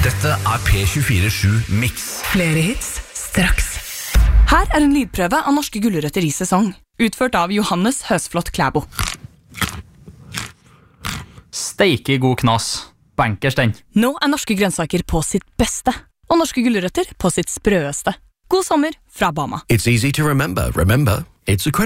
Dette P24-7 Mix. Flere hits, straks. Her en lydprøve av norske gulrøtter i sesong, utført av Johannes Høsflot Klæbo. Steike god knas. Bankers den. Nå norske grønnsaker på sitt beste, og norske gulrøtter på sitt sprøeste. God sommer fra Bama. It's easy to remember. Remember, it's a credit